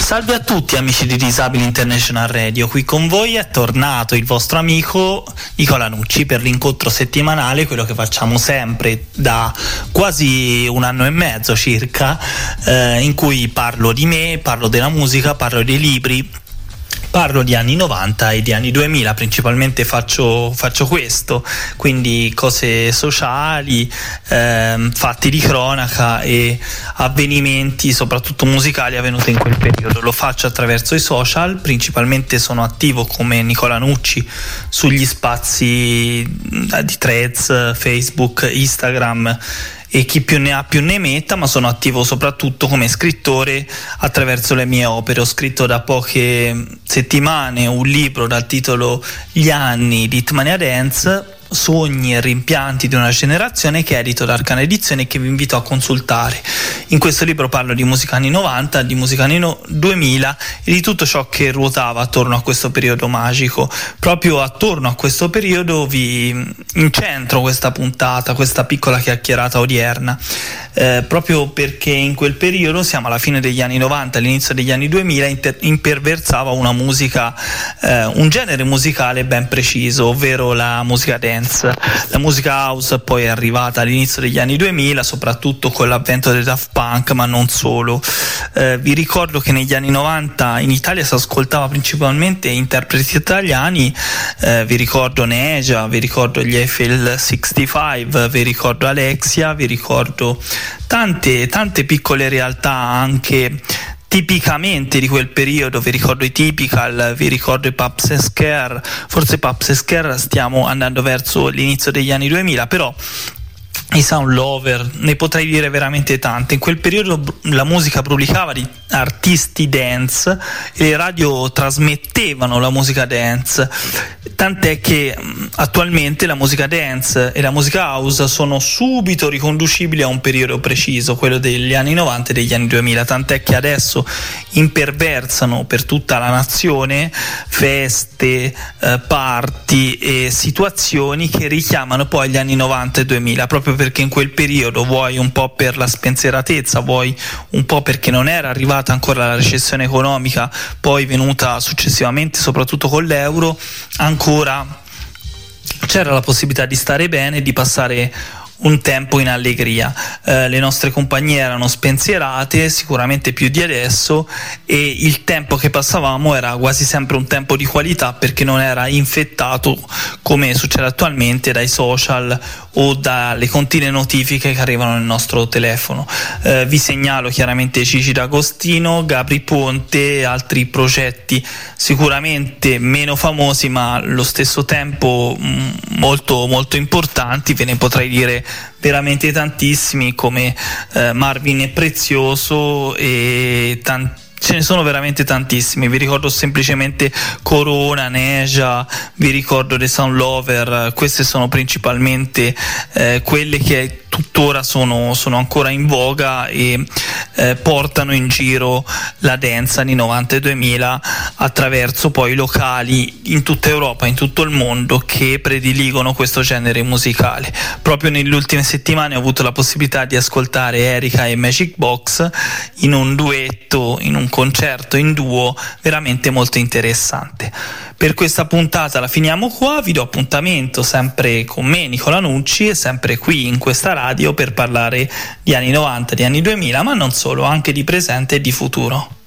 Salve a tutti amici di Disabili International Radio, qui con voi è tornato il vostro amico Nicola Nucci per l'incontro settimanale, quello che facciamo sempre da quasi un anno e mezzo circa, in cui parlo di me, parlo della musica, parlo dei libri, parlo di anni 90 e di anni 2000, principalmente faccio questo, quindi cose sociali, fatti di cronaca e avvenimenti soprattutto musicali avvenuti in quel periodo. Lo faccio attraverso i social, principalmente sono attivo come Nicola Nucci sugli spazi di Threads, Facebook, Instagram e chi più ne ha più ne metta, ma sono attivo soprattutto come scrittore attraverso le mie opere. Ho scritto da poche settimane un libro dal titolo Gli anni di Hitmania Dance, sogni e rimpianti di una generazione, che è edito da Arcana Edizioni e che vi invito a consultare. In questo libro parlo di musica anni 90, di musica anni 2000 e di tutto ciò che ruotava attorno a questo periodo magico. Proprio attorno a questo periodo vi incentro questa puntata, questa piccola chiacchierata odierna, proprio perché in quel periodo, siamo alla fine degli anni 90, all'inizio degli anni 2000, imperversava una musica, un genere musicale ben preciso, ovvero la musica dance. La musica house poi è arrivata all'inizio degli anni 2000, soprattutto con l'avvento dei Daft Punk, ma non solo. Vi ricordo che negli anni 90 in Italia si ascoltava principalmente interpreti italiani, vi ricordo Neja, vi ricordo gli Eiffel 65, vi ricordo Alexia, vi ricordo tante piccole realtà anche tipicamente di quel periodo. Vi ricordo i Typical, vi ricordo i Pups and Scare. Forse Pups and Scare stiamo andando verso l'inizio degli anni 2000, però i Sound Lover, ne potrei dire veramente tante. In quel periodo la musica brulicava di artisti dance e le radio trasmettevano la musica dance, tant'è che attualmente la musica dance e la musica house sono subito riconducibili a un periodo preciso, quello degli anni 90 e degli anni 2000, tant'è che adesso imperversano per tutta la nazione feste, party e situazioni che richiamano poi gli anni 90 e 2000, proprio perché in quel periodo, vuoi un po' per la spensieratezza, vuoi un po' perché non era arrivata ancora la recessione economica, poi venuta successivamente soprattutto con l'euro, ancora c'era la possibilità di stare bene e di passare un tempo in allegria. Le nostre compagnie erano spensierate, sicuramente più di adesso, e il tempo che passavamo era quasi sempre un tempo di qualità, perché non era infettato, come succede attualmente, dai social o dalle continue notifiche che arrivano nel nostro telefono. Vi segnalo chiaramente Cici D'Agostino, Gabri Ponte e altri progetti sicuramente meno famosi ma allo stesso tempo molto importanti. Ve ne potrei dire veramente tantissimi, come Marvin e Prezioso, e ce ne sono veramente tantissimi. Vi ricordo semplicemente Corona, Neja, vi ricordo The Sound Lover. Queste sono principalmente quelle che tuttora sono ancora in voga e portano in giro la dance anni 90 e 2000 attraverso poi locali in tutta Europa, in tutto il mondo, che prediligono questo genere musicale. Proprio nelle ultime settimane ho avuto la possibilità di ascoltare Erika e Magic Box in un duetto, in un concerto in duo veramente molto interessante. Per questa puntata la finiamo qua, vi do appuntamento sempre con me, Nicola Nucci, e sempre qui in questa radio per parlare di anni 90, di anni 2000, ma non solo, anche di presente e di futuro.